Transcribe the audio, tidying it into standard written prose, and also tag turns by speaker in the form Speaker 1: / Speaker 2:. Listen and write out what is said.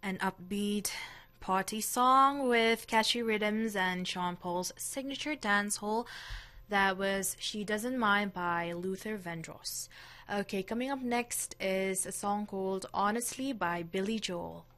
Speaker 1: an upbeat party song with catchy rhythms and Sean Paul's signature dancehall. That was She Doesn't Mind by Luther Vandross. Okay, coming up next is a song called Honestly by Billy Joel.